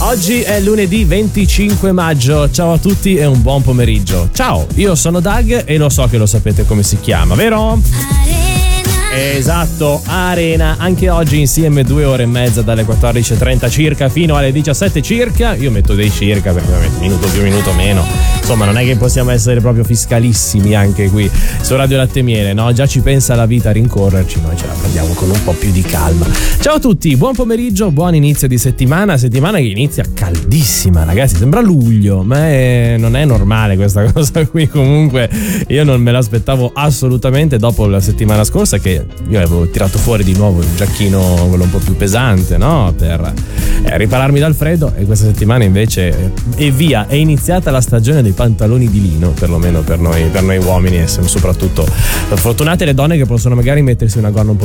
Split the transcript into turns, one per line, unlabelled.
Oggi è lunedì 25 maggio, ciao a tutti e un buon pomeriggio. Ciao, io sono Doug e lo so che lo sapete come si chiama, vero? Esatto, Arena, anche oggi insieme 2 ore e mezza dalle 14.30 circa fino alle 17 circa. Io metto dei circa perché minuto più, minuto meno. Insomma, non è che possiamo essere proprio fiscalissimi anche qui su Radio Latte e Miele, no? Già ci pensa la vita a rincorrerci, noi ce la prendiamo con un po' più di calma. Ciao a tutti, buon pomeriggio, buon inizio di settimana che inizia caldissima, ragazzi, sembra luglio, ma non è normale questa cosa qui. Comunque io non me l'aspettavo assolutamente dopo la settimana scorsa, che io avevo tirato fuori di nuovo il giacchino, quello un po' più pesante, no? Per ripararmi dal freddo, e questa settimana invece è iniziata la stagione dei pantaloni di lino, perlomeno per noi uomini, e soprattutto fortunate le donne che possono magari mettersi una gonna un po'